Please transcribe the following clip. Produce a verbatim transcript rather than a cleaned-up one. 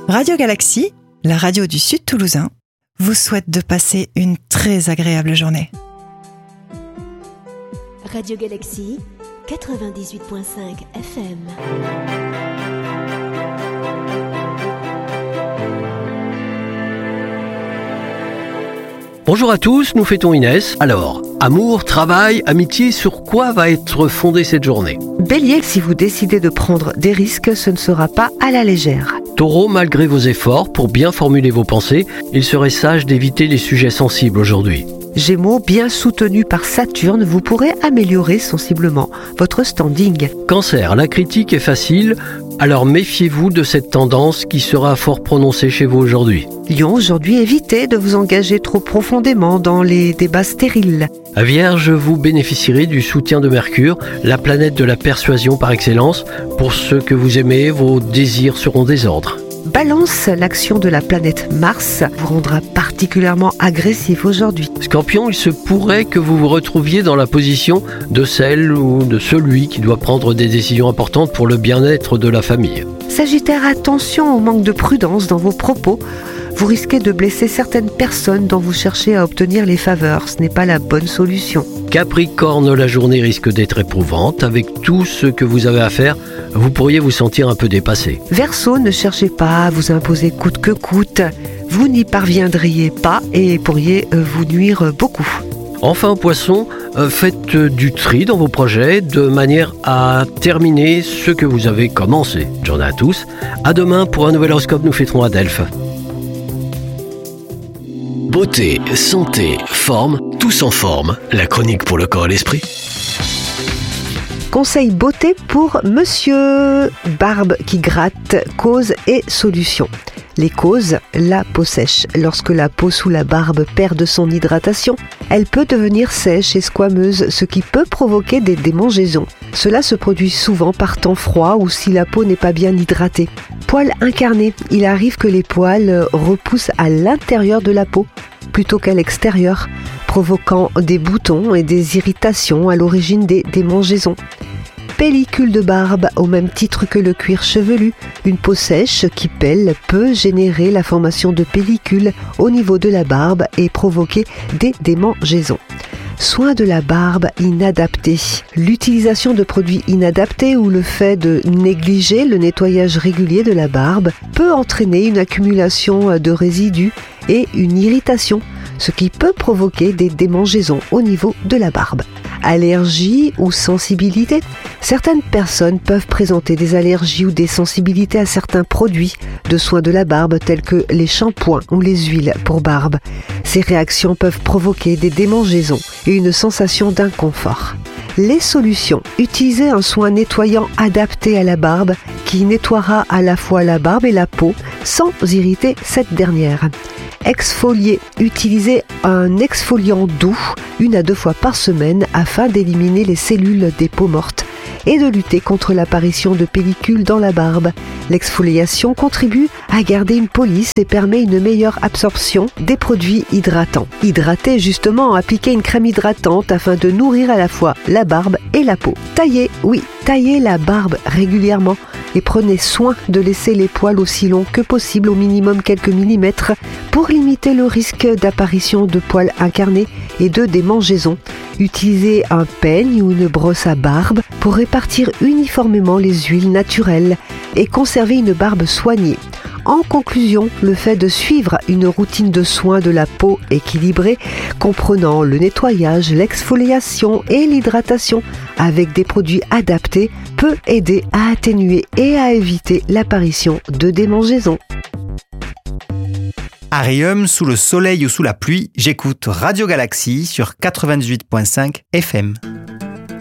Radio Galaxie, la radio du Sud Toulousain, vous souhaite de passer une très agréable journée. Radio Galaxie, quatre-vingt-dix-huit virgule cinq F M. Bonjour à tous, nous fêtons Inès. Alors, amour, travail, amitié, sur quoi va être fondée cette journée ? Bélier, si vous décidez de prendre des risques, ce ne sera pas à la légère. Taureau, malgré vos efforts pour bien formuler vos pensées, il serait sage d'éviter les sujets sensibles aujourd'hui. Gémeaux, bien soutenu par Saturne, vous pourrez améliorer sensiblement votre standing. Cancer, la critique est facile, alors méfiez-vous de cette tendance qui sera fort prononcée chez vous aujourd'hui. Lion, aujourd'hui, évitez de vous engager trop profondément dans les débats stériles. Vierge, vous bénéficierez du soutien de Mercure, la planète de la persuasion par excellence. Pour ceux que vous aimez, vos désirs seront des ordres. Balance, l'action de la planète Mars vous rendra particulièrement agressif aujourd'hui. Scorpion, il se pourrait que vous vous retrouviez dans la position de celle ou de celui qui doit prendre des décisions importantes pour le bien-être de la famille. Sagittaire, attention au manque de prudence dans vos propos. Vous risquez de blesser certaines personnes dont vous cherchez à obtenir les faveurs. Ce n'est pas la bonne solution. Capricorne, la journée risque d'être éprouvante. Avec tout ce que vous avez à faire, vous pourriez vous sentir un peu dépassé. Verseau, ne cherchez pas à vous imposer coûte que coûte. Vous n'y parviendriez pas et pourriez vous nuire beaucoup. Enfin, Poisson, faites du tri dans vos projets de manière à terminer ce que vous avez commencé. J'en ai à tous. À demain pour un nouvel horoscope, nous fêterons à Delphes. Beauté, santé, forme, tous en forme. La chronique pour le corps et l'esprit. Conseil beauté pour monsieur. Barbe qui gratte, cause et solution. Les causes, la peau sèche. Lorsque la peau sous la barbe perd de son hydratation, elle peut devenir sèche et squameuse, ce qui peut provoquer des démangeaisons. Cela se produit souvent par temps froid ou si la peau n'est pas bien hydratée. Poils incarnés, il arrive que les poils repoussent à l'intérieur de la peau plutôt qu'à l'extérieur, provoquant des boutons et des irritations à l'origine des démangeaisons. Pellicule de barbe, au même titre que le cuir chevelu, une peau sèche qui pèle peut générer la formation de pellicules au niveau de la barbe et provoquer des démangeaisons. Soin de la barbe inadapté. L'utilisation de produits inadaptés ou le fait de négliger le nettoyage régulier de la barbe peut entraîner une accumulation de résidus et une irritation, ce qui peut provoquer des démangeaisons au niveau de la barbe. Allergie ou sensibilité. Certaines personnes peuvent présenter des allergies ou des sensibilités à certains produits de soins de la barbe tels que les shampoings ou les huiles pour barbe. Ces réactions peuvent provoquer des démangeaisons et une sensation d'inconfort. Les solutions. Utilisez un soin nettoyant adapté à la barbe qui nettoiera à la fois la barbe et la peau sans irriter cette dernière. Exfolier. Utilisez un exfoliant doux une à deux fois par semaine afin d'éliminer les cellules des peaux mortes et de lutter contre l'apparition de pellicules dans la barbe. L'exfoliation contribue à garder une peau lisse et permet une meilleure absorption des produits hydratants. Hydrater justement, appliquez une crème hydratante afin de nourrir à la fois la barbe et la peau. Taillez, oui, taillez la barbe régulièrement et prenez soin de laisser les poils aussi longs que possible, au minimum quelques millimètres, pour limiter le risque d'apparition de poils incarnés et de démangeaisons. Utilisez un peigne ou une brosse à barbe pour répartir uniformément les huiles naturelles et conserver une barbe soignée. En conclusion, le fait de suivre une routine de soins de la peau équilibrée, comprenant le nettoyage, l'exfoliation et l'hydratation avec des produits adaptés, peut aider à atténuer et à éviter l'apparition de démangeaisons. À Riom, sous le soleil ou sous la pluie, j'écoute Radio Galaxie sur quatre-vingt-dix-huit virgule cinq F M.